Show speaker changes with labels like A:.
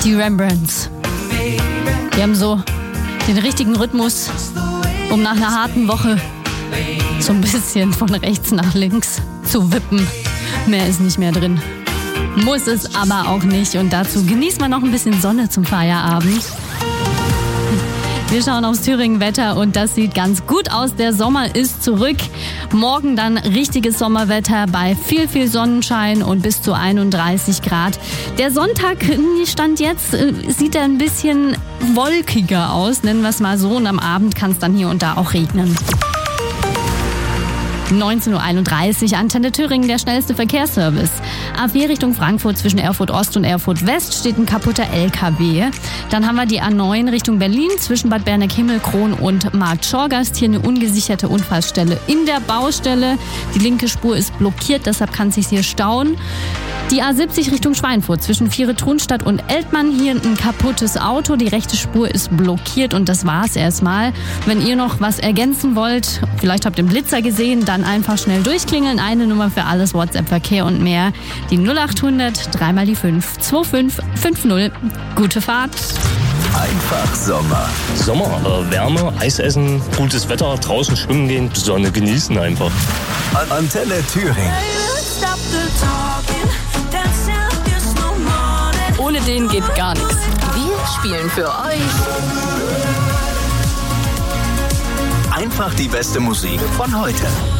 A: Die Rembrandts. Die haben so den richtigen Rhythmus, um nach einer harten Woche so ein bisschen von rechts nach links zu wippen. Mehr ist nicht mehr drin. Muss es aber auch nicht. Und dazu genießt man noch ein bisschen Sonne zum Feierabend. Wir schauen aufs Thüringen-Wetter und das sieht ganz gut aus. Der Sommer ist zurück. Morgen dann richtiges Sommerwetter bei viel Sonnenschein und bis zu 31 Grad. Der Sonntag, Stand jetzt, sieht ein bisschen wolkiger aus, nennen wir es mal so. Und am Abend kann es dann hier und da auch regnen. 19.31 Uhr, Antenne Thüringen, der schnellste Verkehrsservice. A4 Richtung Frankfurt zwischen Erfurt Ost und Erfurt West steht ein kaputter LKW. Dann haben wir die A9 Richtung Berlin zwischen Bad Berneck-Himmelkron und Markt Schorgast. Hier eine ungesicherte Unfallstelle in der Baustelle. Die linke Spur ist blockiert, deshalb kann es sich hier stauen. Die A70 Richtung Schweinfurt zwischen Viere-Thunstadt und Eltmann. Hier ein kaputtes Auto. Die rechte Spur ist blockiert und das war's erstmal. Wenn ihr noch was ergänzen wollt, vielleicht habt ihr den Blitzer gesehen, dann einfach schnell durchklingeln. Eine Nummer für alles, WhatsApp-Verkehr und mehr. Die 0800 3 mal die 5 2550. Gute Fahrt.
B: Einfach Sommer.
C: Wärme, Eis essen, gutes Wetter, draußen schwimmen gehen, Sonne genießen einfach.
B: Antenne Thüringen.
A: Ohne den geht gar nichts.
D: Wir spielen für euch
B: Einfach die beste Musik von heute.